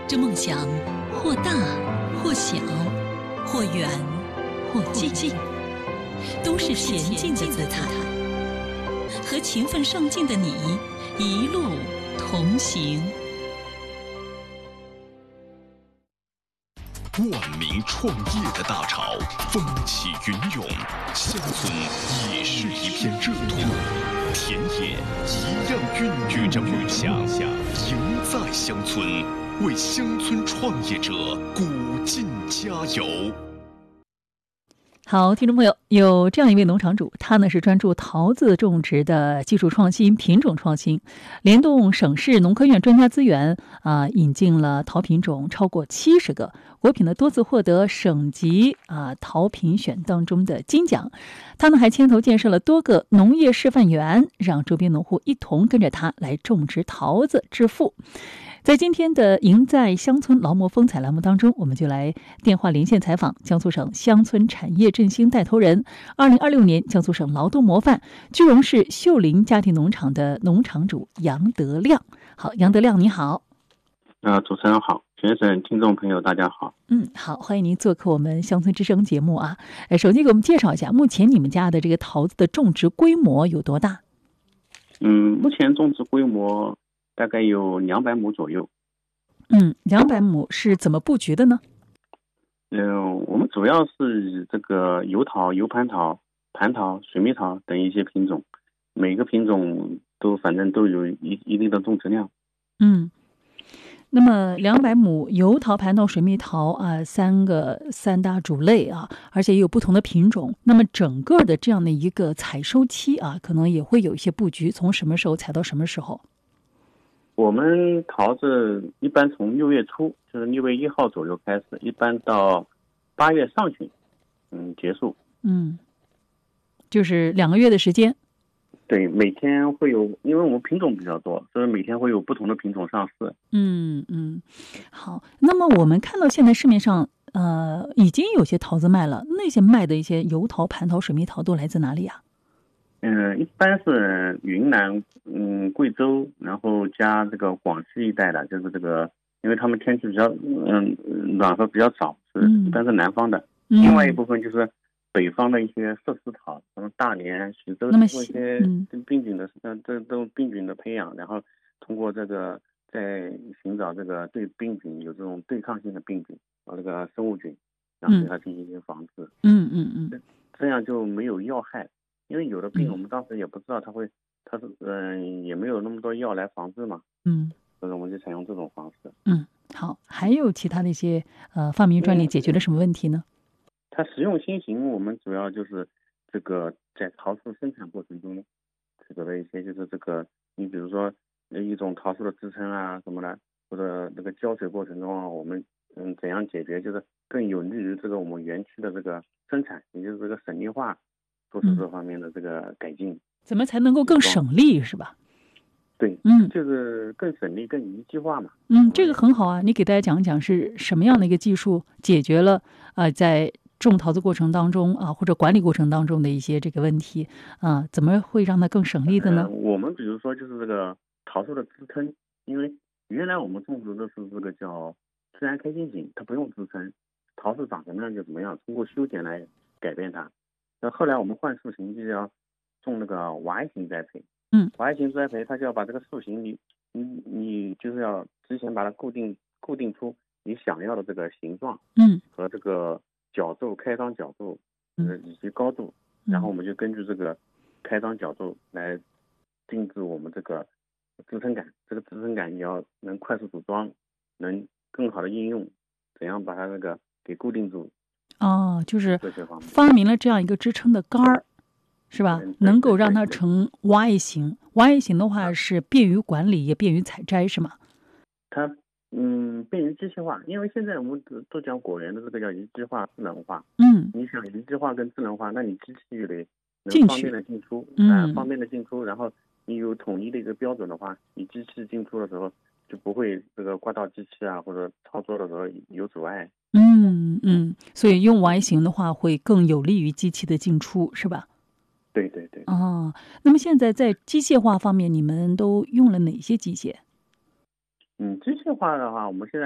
这梦想或大或小，或远或近，都是前进的姿态。和勤奋上进的你一路同行。 万民创业的大潮风起云涌，乡村也是一片热土，田野一样孕育着梦想。赢在乡村，为乡村创业者鼓劲加油。 好，听众朋友，有这样一位农场主，他呢是专注桃子种植的技术创新、品种创新，联动省市农科院专家资源引进了桃品种超过70个，果品呢多次获得省级桃品选当中的金奖。他呢还牵头建设了多个农业示范园，让周边农户一同跟着他来种植桃子致富。在今天的赢在乡村劳模风采栏目当中，我们就来电话连线采访江苏省乡村产业振兴带头人，2026年江苏省劳动模范句容市秀林家庭农场的农场主杨德亮。好，杨德亮你好。 主持人好，全省听众朋友大家好。 好，欢迎您做客我们乡村之声节目啊。首先给我们介绍一下，目前你们家的这个桃子的种植规模有多大？ 目前种植规模大概有200亩左右。 200亩是怎么布局的呢？ 我们主要是以这个油桃、油盘桃、蟠桃、水蜜桃等一些品种，每个品种反正都有一定的种植量。 那么200亩油桃、蟠桃、水蜜桃三大主类而且也有不同的品种。那么整个的这样的一个采收期可能也会有一些布局，从什么时候采到什么时候？ 我们桃子一般从6月初，就是6月1号左右开始，一般到8月上旬，结束。 就是2个月的时间。 对，每天会有，因为我们品种比较多，所以每天会有不同的品种上市。 好，那么我们看到现在市面上已经有些桃子卖了，那些卖的一些油桃、蟠桃、水蜜桃都来自哪里啊？ 一般是云南、贵州，然后加这个广西一带的，就是这个，因为他们天气比较暖和比较早，一般是南方的。另外一部分就是北方的一些设施桃，什么大连、徐州做一些病菌的，这都病菌的培养，然后通过这个在寻找这个对病菌有这种对抗性的病菌这个生物菌，然后对它进行一些防治。这样就没有药害。因为有的病我们当时也不知道它是也没有那么多药来防治嘛。所以我们就采用这种方式。 好，还有其他的一些发明专利解决了什么问题呢？ 它实用新型，我们主要就是这个在桃树生产过程中取得的一些，就是这个你比如说一种桃树的支撑什么的，或者那个浇水过程中我们怎样解决，就是更有利于这个我们园区的这个生产，也就是这个省力化，做出这方面的这个改进。 怎么才能够更省力是吧？ 对，就是更省力、更一机化嘛。 这个很好啊，你给大家讲讲是什么样的一个技术解决了在种桃子过程当中或者管理过程当中的一些这个问题怎么会让它更省力的呢？ 我们比如说就是这个桃树的支撑，因为原来我们种植的是这个叫自然开心型，它不用支撑，桃树长什么样就怎么样，通过修剪来改变它。那后来我们换树型就要种那个Y型栽培。Y型栽培它就要把这个树型你就是要之前把它固定出你想要的这个形状和这个角度、开张角度以及高度，然后我们就根据这个开张角度来定制我们这个支撑杆。这个支撑杆也要能快速组装，能更好的应用，怎样把它那个给固定住。 就是发明了这样一个支撑的杆儿，是吧？能够让它成 Y 型。Y 型的话是便于管理也便于采摘是吗？ 它便于机械化，因为现在我们都讲果园的这个叫一机化、智能化。你想一机化跟智能化，那你机器得能方便的进出，方便的进出，然后你有统一的一个标准的话，你机器进出的时候就不会这个挂到机器或者操作的时候有阻碍。 所以用 Y 型的话会更有利于机器的进出是吧？ 对。 那么现在在机械化方面你们都用了哪些机械？ 机械化的话，我们现在